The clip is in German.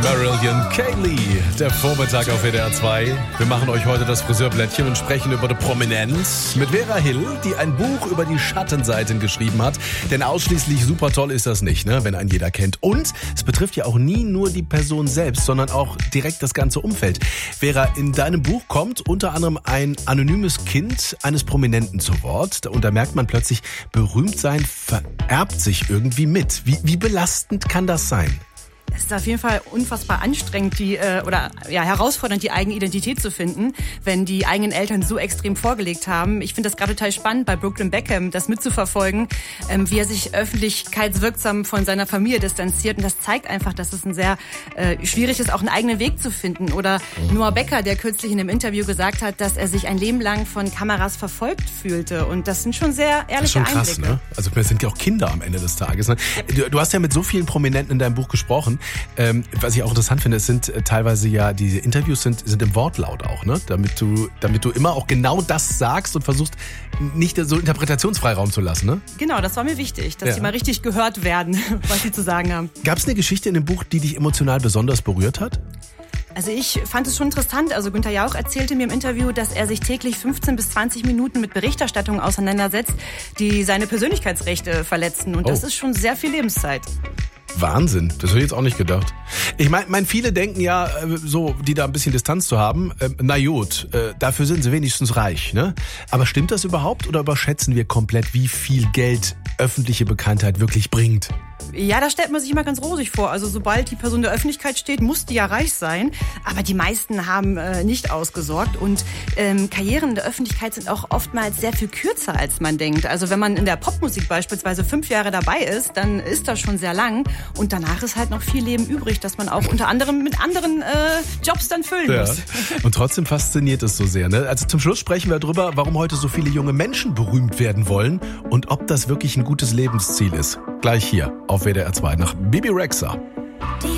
Marillion Kaylee, der Vormittag auf WDR 2. Wir machen euch heute das Friseurblättchen und sprechen über die Prominenz mit Vera Hill, die ein Buch über die Schattenseiten geschrieben hat. Denn ausschließlich super toll ist das nicht, ne? Wenn einen jeder kennt. Und es betrifft ja auch nie nur die Person selbst, sondern auch direkt das ganze Umfeld. Vera, in deinem Buch kommt unter anderem ein anonymes Kind eines Prominenten zu Wort. Und da merkt man plötzlich, Berühmtsein vererbt sich irgendwie mit. Wie belastend kann das sein? Es ist auf jeden Fall unfassbar anstrengend, herausfordernd, die eigene Identität zu finden, wenn die eigenen Eltern so extrem vorgelebt haben. Ich finde das gerade total spannend, bei Brooklyn Beckham das mitzuverfolgen, wie er sich öffentlichkeitswirksam von seiner Familie distanziert. Und das zeigt einfach, dass es ein sehr schwierig ist, auch einen eigenen Weg zu finden. Oder Noah Becker, der kürzlich in einem Interview gesagt hat, dass er sich ein Leben lang von Kameras verfolgt fühlte. Und das sind schon sehr ehrliche Einblicke. Das ist schon krass, ne? Also wir sind ja auch Kinder am Ende des Tages. Ne? Du hast ja mit so vielen Prominenten in deinem Buch gesprochen. Was ich auch interessant finde, es sind teilweise ja, diese Interviews sind im Wortlaut auch, ne? Damit du immer auch genau das sagst und versuchst, nicht so Interpretationsfreiraum zu lassen, ne? Genau, das war mir wichtig, dass die mal richtig gehört werden, was sie zu sagen haben. Gab es eine Geschichte in dem Buch, die dich emotional besonders berührt hat? Also ich fand es schon interessant. Also Günther Jauch erzählte mir im Interview, dass er sich täglich 15 bis 20 Minuten mit Berichterstattungen auseinandersetzt, die seine Persönlichkeitsrechte verletzen. Und das ist schon sehr viel Lebenszeit. Wahnsinn, das hätte ich jetzt auch nicht gedacht. Ich meine, viele denken ja, so, die da ein bisschen Distanz zu haben, na gut, dafür sind sie wenigstens reich, ne? Aber stimmt das überhaupt oder überschätzen wir komplett, wie viel Geld öffentliche Bekanntheit wirklich bringt? Ja, da stellt man sich immer ganz rosig vor. Also sobald die Person in der Öffentlichkeit steht, muss die ja reich sein. Aber die meisten haben nicht ausgesorgt. Und Karrieren in der Öffentlichkeit sind auch oftmals sehr viel kürzer, als man denkt. Also wenn man in der Popmusik beispielsweise 5 Jahre dabei ist, dann ist das schon sehr lang. Und danach ist halt noch viel Leben übrig, das man auch unter anderem mit anderen Jobs dann füllen muss. Und trotzdem fasziniert es so sehr, ne? Also zum Schluss sprechen wir darüber, warum heute so viele junge Menschen berühmt werden wollen und ob das wirklich ein gutes Lebensziel ist. Gleich hier auf WDR 2 nach Bibi Rexha. Die